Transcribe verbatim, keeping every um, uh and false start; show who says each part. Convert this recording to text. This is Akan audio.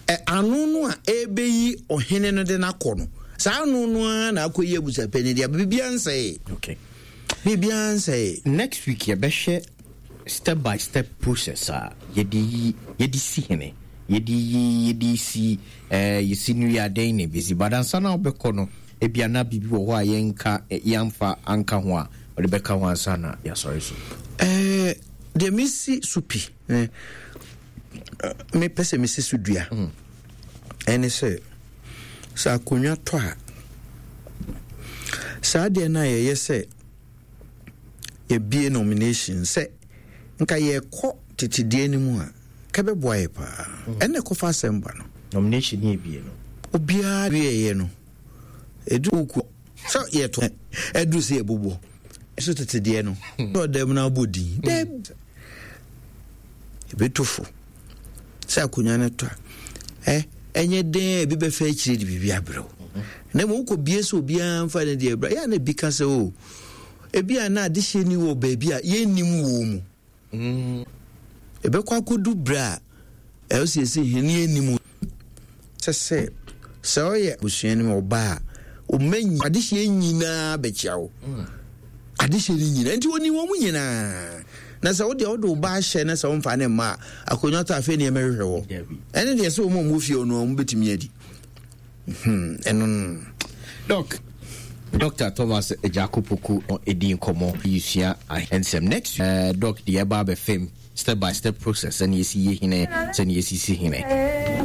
Speaker 1: e anu no a ebeyi ohene no de na kɔ no saa anu no na akoyi abusapani dia bibia nsɛ
Speaker 2: okay
Speaker 1: bibia nsɛ
Speaker 2: next week ye be share step by step process a yedi yedi si hene yedi yedi si eh yesi nu ya den ne bisi badansa na obekɔ no ebia na bibi wo ho a yenka yamfa anka ho a ode beka ho ansa na ya sorry so
Speaker 1: eh de misi supi eh me pese misi sudua mm. ene se sa konwa to a sa de na ye se ye bie nomination se nka ye kɔ titidie ni mu a ka be boaye pa ene ko fa semba no
Speaker 2: nomination ye bie no
Speaker 1: obia wie ye no edu ku so ye to edu se ebobo so titidie no do dem na bodi dem ebetofo sa konwa ne to eh enye den bi be fa akire di bibia bro na mo ko bie so bia mfa ne di bra ya na bi ka se o ebia na ade hye ni wo ba bia ye nim wo mu mm ebe kwa kodu bra e o se se hene anim se se se o ye busuani me oba o manyi ade hye nyina be kiawo ade hye nyina nti oni wo mu nyina na se o de o do ba hye na se o mfa ne ma akonyo to afa ne emehwe wo ene de se o mo mu fie ono mo betimi adi hmm enon
Speaker 2: doc Doctor Thomas Ejakopoku on Edin Komo Yusia and some next uh, doc the Ababe film step by step process and you see hine and you see hine